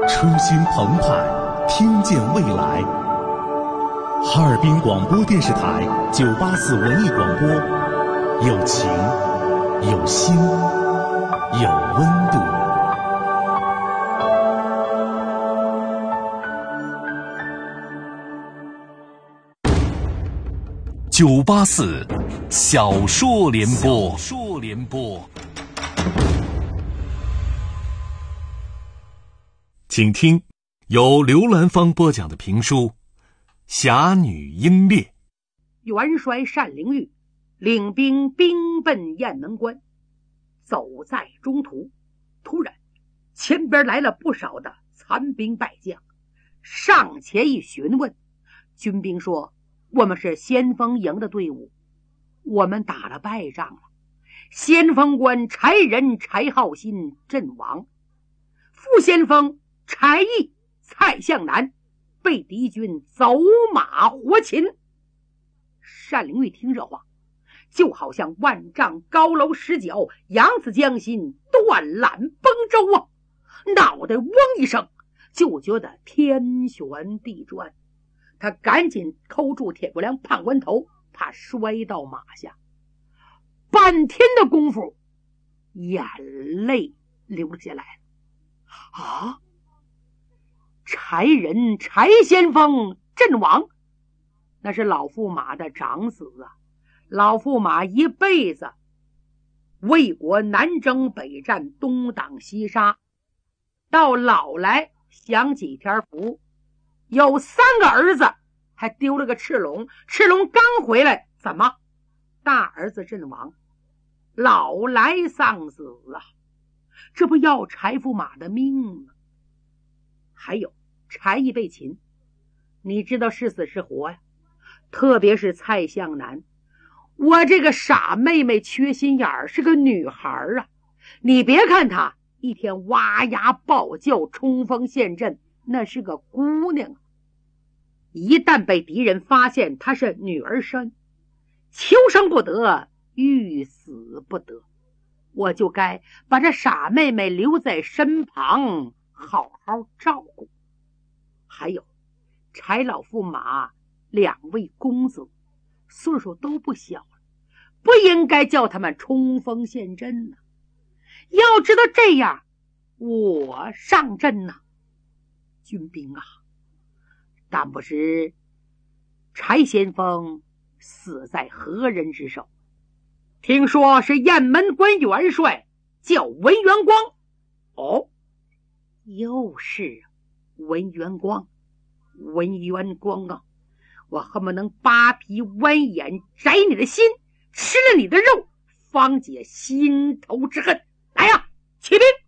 初心澎湃，听见未来。哈尔滨广播电视台984文艺广播，有情，有心，有温度。984小说联播，请听由刘兰芳播讲的评书《侠女英烈》。 元帅单灵玉领兵兵奔雁门关，走在中途，突然前边来了不少的残兵败将，上前一询问，军兵说：我们是先锋营的队伍，我们打了败仗了。先锋官柴人柴浩新阵亡，副先锋柴毅蔡向南被敌军走马活擒。单灵玉听这话，就好像万丈高楼失脚，扬子江心，断缆崩舟啊！脑袋嗡一声，就觉得天旋地转。他赶紧扣住铁国梁判官头，怕摔到马下。半天的功夫，眼泪流了下来。啊！柴人柴先锋阵亡，那是老驸马的长子啊！老驸马一辈子为国南征北战，东挡西杀，到老来享几天福。有3个儿子，还丢了个赤龙。赤龙刚回来，怎么？大儿子阵亡，老来丧子啊！这不要柴驸马的命吗？还有柴毅被擒，你知道是死是活呀？特别是蔡向南，我这个傻妹妹缺心眼儿，是个女孩啊！你别看她一天哇呀暴叫，冲锋陷阵，那是个姑娘。一旦被敌人发现她是女儿身，求生不得，欲死不得，我就该把这傻妹妹留在身旁，好好照顾。还有柴老驸马2位公子，岁数都不小了，不应该叫他们冲锋陷阵呢。要知道这样，我上阵呢。军兵啊，但不知柴先锋死在何人之手？听说是雁门关元帅，叫文元光。哦，又是文元光。文元光啊，我恨不能扒皮剜眼，摘你的心，吃了你的肉，方解心头之恨。来呀，起兵！